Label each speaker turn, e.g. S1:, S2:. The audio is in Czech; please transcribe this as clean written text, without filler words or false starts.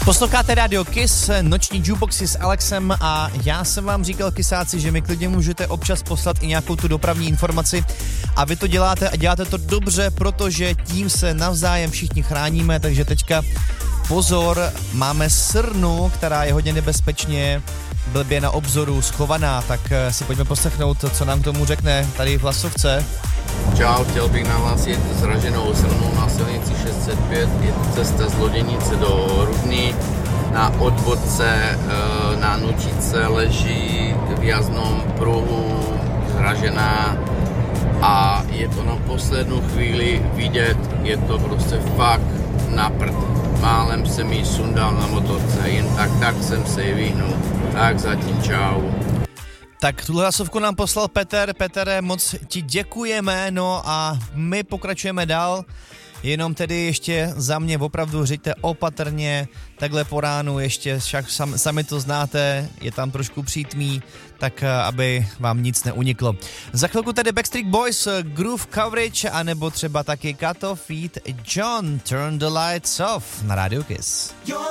S1: Posloucháte Radio Kiss, noční jukeboxy s Alexem a já jsem vám říkal, kysáci, že mi klidně můžete občas poslat i nějakou tu dopravní informaci a vy to děláte a děláte to dobře, protože tím se navzájem všichni chráníme, takže teďka pozor, máme srnu, která je hodně nebezpečně blbě na obzoru schovaná, tak si pojďme poslechnout, co nám k tomu řekne tady v Hlasovce.
S2: Čau, chtěl bych nahlásit zraženou srnu na silnici 605, je to cesta z Loděnice do Rudný. Na odvodce na Nučice leží v jazdnom pruhu zražená a je to na poslední chvíli vidět, je to prostě fakt na prd. Málem jsem ji sundal na motorce, jen tak jsem se ji vyhnul. Tak zatím čau.
S1: Tak tuhle hlasovku nám poslal Petr. Petere, moc ti děkujeme, no a my pokračujeme dál. Jenom tedy ještě za mě opravdu řiďte opatrně, takhle po ránu ještě, však sami to znáte, je tam trošku přítmí, tak aby vám nic neuniklo. Za chvilku tedy Backstreet Boys, Groove Coverage, anebo třeba taky Cut Off Feet, John, Turn the Lights Off na Radio Kiss.